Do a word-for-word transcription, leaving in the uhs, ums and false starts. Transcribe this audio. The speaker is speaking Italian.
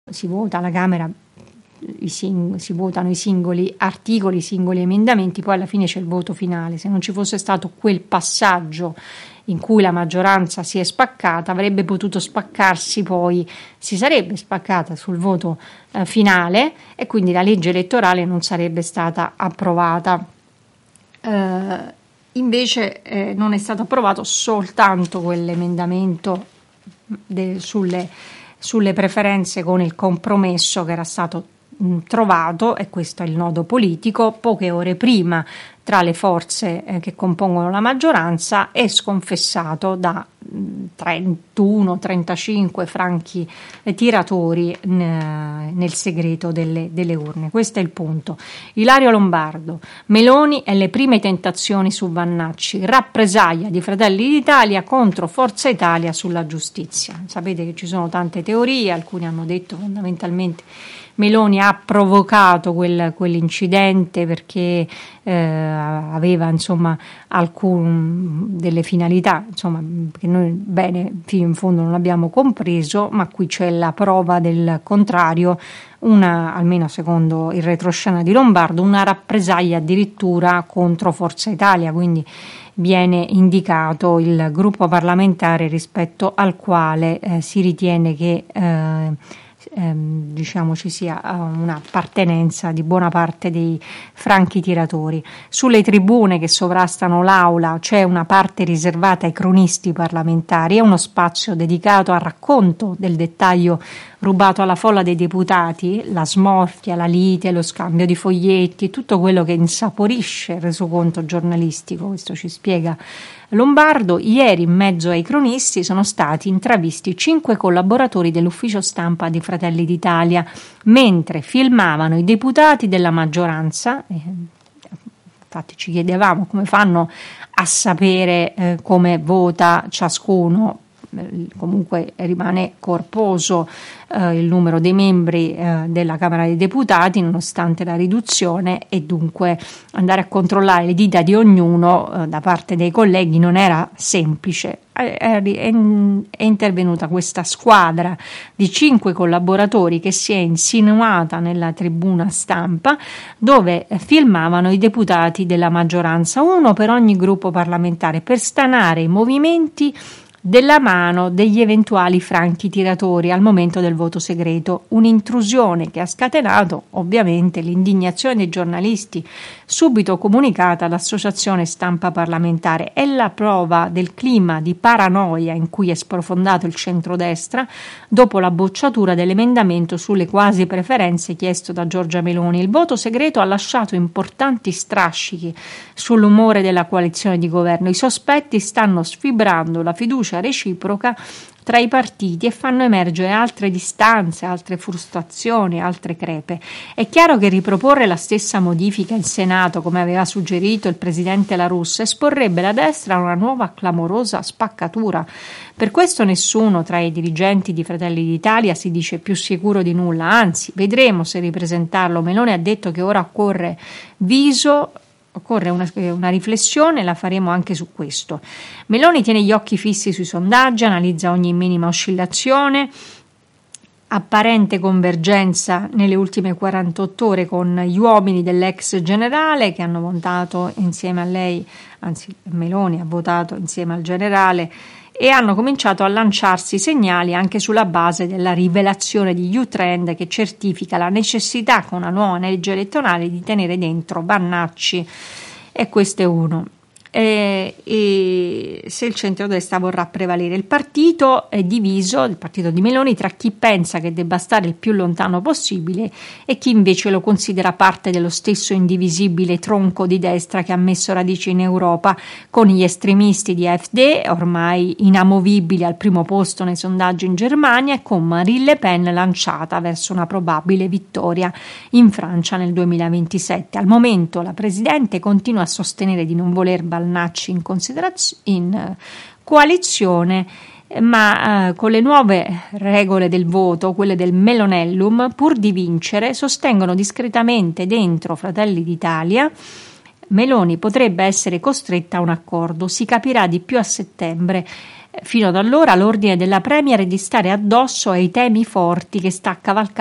si vota alla Camera, i sing- si votano i singoli articoli, i singoli emendamenti, poi alla fine c'è il voto finale. Se non ci fosse stato quel passaggio in cui la maggioranza si è spaccata, avrebbe potuto spaccarsi poi, si sarebbe spaccata sul voto eh, finale, e quindi la legge elettorale non sarebbe stata approvata. Eh, invece eh, non è stato approvato soltanto quell'emendamento de- sulle, sulle preferenze con il compromesso che era stato mh, trovato, e questo è il nodo politico, poche ore prima tra le forze eh, che compongono la maggioranza, è sconfessato da trentuno trentacinque franchi eh, tiratori n- nel segreto delle, delle urne. Questo è il punto. Ilario Lombardo: Meloni e le prime tentazioni su Vannacci, rappresaglia di Fratelli d'Italia contro Forza Italia sulla giustizia. Sapete che ci sono tante teorie, alcuni hanno detto fondamentalmente Meloni ha provocato quel, quell'incidente perché eh, aveva insomma alcun delle finalità insomma che noi bene fino in fondo non abbiamo compreso, ma qui c'è la prova del contrario, una, almeno secondo il retroscena di Lombardo, una rappresaglia addirittura contro Forza Italia, quindi viene indicato il gruppo parlamentare rispetto al quale eh, si ritiene che eh, Ehm, diciamo ci sia un'appartenenza di buona parte dei franchi tiratori. Sulle tribune che sovrastano l'aula c'è una parte riservata ai cronisti parlamentari e uno spazio dedicato al racconto del dettaglio rubato alla folla dei deputati, la smorfia, la lite, lo scambio di foglietti, tutto quello che insaporisce il resoconto giornalistico. Questo ci spiega Lombardo. Ieri in mezzo ai cronisti sono stati intravisti cinque collaboratori dell'ufficio stampa di Fratelli d'Italia mentre filmavano i deputati della maggioranza. Eh, infatti ci chiedevamo come fanno a sapere eh, come vota ciascuno. Comunque rimane corposo eh, il numero dei membri eh, della Camera dei Deputati nonostante la riduzione, e dunque andare a controllare le dita di ognuno eh, da parte dei colleghi non era semplice. È, è, è intervenuta questa squadra di cinque collaboratori che si è insinuata nella tribuna stampa dove filmavano i deputati della maggioranza, uno per ogni gruppo parlamentare, per stanare i movimenti della mano degli eventuali franchi tiratori al momento del voto segreto, un'intrusione che ha scatenato ovviamente l'indignazione dei giornalisti, subito comunicata all'Associazione Stampa Parlamentare. È la prova del clima di paranoia in cui è sprofondato il centrodestra dopo la bocciatura dell'emendamento sulle quasi preferenze chiesto da Giorgia Meloni. Il voto segreto ha lasciato importanti strascichi sull'umore della coalizione di governo. I sospetti stanno sfibrando la fiducia reciproca tra i partiti e fanno emergere altre distanze, altre frustrazioni, altre crepe. È chiaro che riproporre la stessa modifica in Senato, come aveva suggerito il presidente La Russa, esporrebbe la destra a una nuova clamorosa spaccatura. Per questo nessuno tra i dirigenti di Fratelli d'Italia si dice più sicuro di nulla, anzi, vedremo se ripresentarlo. Meloni ha detto che ora occorre viso Occorre una, una riflessione, la faremo anche su questo. Meloni tiene gli occhi fissi sui sondaggi, analizza ogni minima oscillazione, apparente convergenza nelle ultime quarantotto ore con gli uomini dell'ex generale che hanno votato insieme a lei, anzi Meloni ha votato insieme al generale, e hanno cominciato a lanciarsi segnali anche sulla base della rivelazione di U-Trend che certifica la necessità con una nuova legge elettorale di tenere dentro Vannacci, e questo è uno. E, e se il centrodestra vorrà prevalere, il partito è diviso, il partito di Meloni, tra chi pensa che debba stare il più lontano possibile e chi invece lo considera parte dello stesso indivisibile tronco di destra che ha messo radici in Europa, con gli estremisti di A F D ormai inamovibili al primo posto nei sondaggi in Germania e con Marine Le Pen lanciata verso una probabile vittoria in Francia nel duemilaventisette. Al momento la presidente continua a sostenere di non voler Vannacci in considerazione in coalizione, ma eh, con le nuove regole del voto, quelle del Melonellum, pur di vincere, sostengono discretamente dentro Fratelli d'Italia, Meloni potrebbe essere costretta a un accordo. Si capirà di più a settembre. Fino ad allora l'ordine della Premier è di stare addosso ai temi forti che sta cavalcando